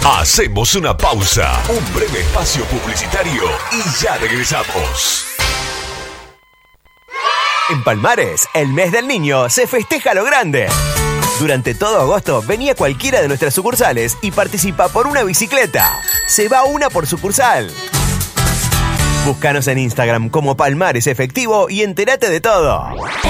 Hacemos una pausa, un breve espacio publicitario y ya regresamos. En Palmares, el mes del niño se festeja a lo grande. Durante todo agosto, vení a cualquiera de nuestras sucursales y participa por una bicicleta. Se va una por sucursal. Búscanos en Instagram como Palmares Efectivo y entérate de todo.